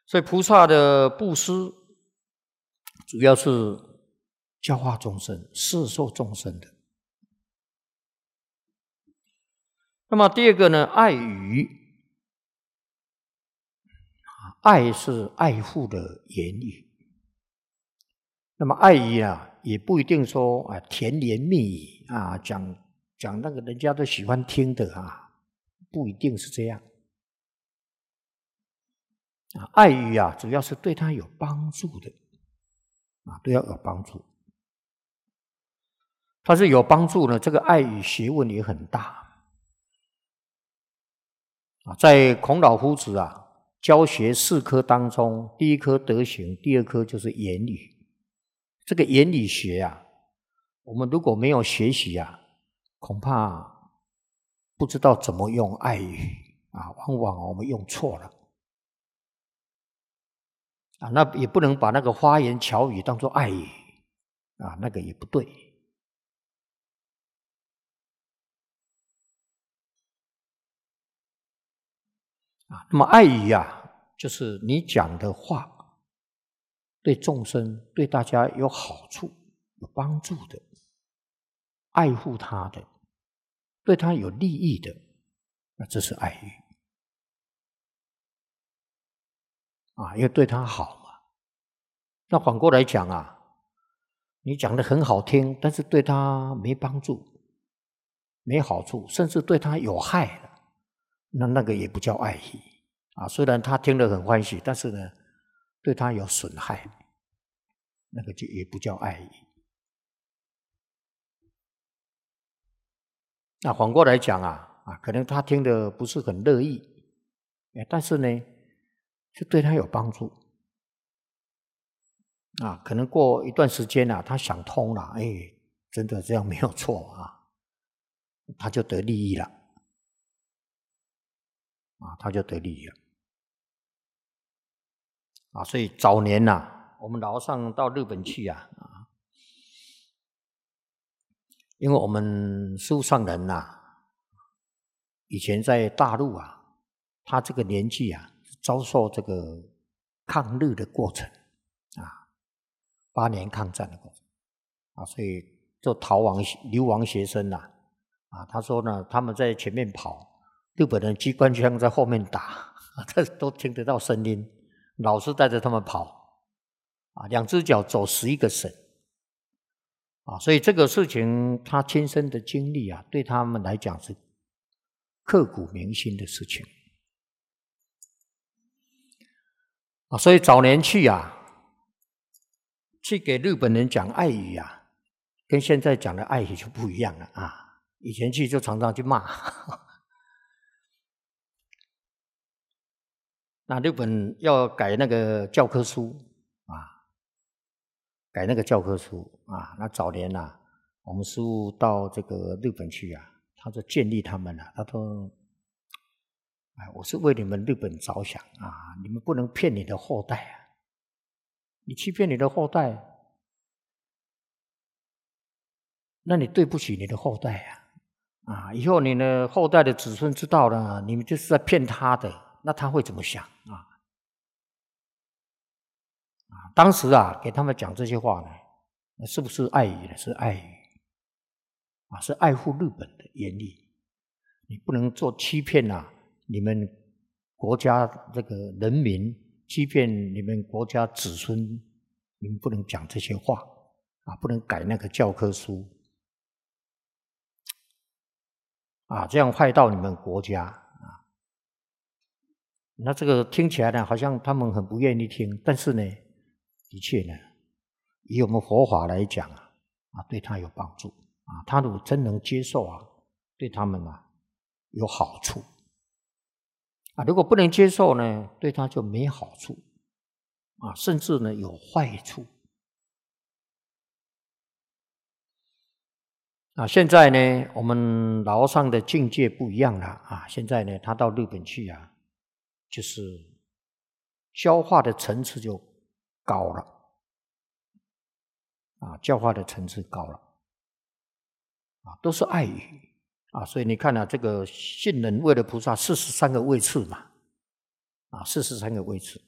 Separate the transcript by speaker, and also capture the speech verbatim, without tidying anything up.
Speaker 1: 所以菩萨的布施主要是教化众生、摄受众生的。那么第二个呢，爱语，爱是爱护的言语。那么爱语啊，也不一定说啊甜言蜜语啊，讲讲那个人家都喜欢听的啊，不一定是这样。啊，爱语啊，主要是对他有帮助的，啊，对他有帮助。它是有帮助呢，这个爱语学问也很大。啊，在孔老夫子啊教学四科当中，第一科德行，第二科就是言语。这个言语学啊，我们如果没有学习啊，恐怕不知道怎么用爱语啊，往往我们用错了啊，那也不能把那个花言巧语当作爱语啊，那个也不对啊。那么爱语啊，就是你讲的话对众生、对大家有好处、有帮助的，爱护他的，对他有利益的，那这是爱语啊，因为对他好嘛。那反过来讲啊，你讲的很好听，但是对他没帮助、没好处，甚至对他有害的，那那个也不叫爱语啊。虽然他听得很欢喜，但是呢，对他有损害，那个就也不叫爱语。那反过来讲啊，啊，可能他听得不是很乐意，但是呢，就对他有帮助啊。可能过一段时间啊，他想通了，哎，真的这样没有错啊，他就得利益了啊，他就得利益了啊。所以早年呐、啊，我们老和尚到日本去啊，啊，因为我们师父上人呐、啊，以前在大陆啊，他这个年纪啊，遭受这个抗日的过程啊，八年抗战的过程啊，所以就逃亡流亡学生呐、啊，啊，他说呢，他们在前面跑，日本人机关枪在后面打，啊，这都听得到声音，老师带着他们跑，啊，两只脚走十一个省，啊，所以这个事情他亲身的经历啊，对他们来讲是刻骨铭心的事情啊，所以早年去啊，去给日本人讲爱语啊，跟现在讲的爱语就不一样了啊。以前去就常常去骂，那日本要改那个教科书啊，改那个教科书啊。那早年啊，我们师父到这个日本去啊，他就建议他们啊，他说：“哎，我是为你们日本着想啊，你们不能骗你的后代啊，你欺骗你的后代，那你对不起你的后代啊。”啊，以后你的后代的子孙知道了，你们就是在骗他的，那他会怎么想啊？啊，当时啊，给他们讲这些话呢，是不是爱语呢？是爱语啊，是爱护日本的言语。你不能做欺骗啊，你们国家这个人民，欺骗你们国家子孙，你们不能讲这些话啊，不能改那个教科书。啊，这样坏到你们国家啊！那这个听起来呢，好像他们很不愿意听，但是呢，的确呢，以我们佛法来讲啊，啊，对他有帮助啊。他如果真能接受啊，对他们啊有好处啊。如果不能接受呢，对他就没好处啊，甚至呢有坏处。啊，现在呢，我们老和尚的境界不一样了啊！现在呢，他到日本去啊，就是教化的层次就高了啊，教化的层次高了啊，都是爱语啊，所以你看啊，这个信人为了菩萨四十三个位次嘛，啊，四十三个位次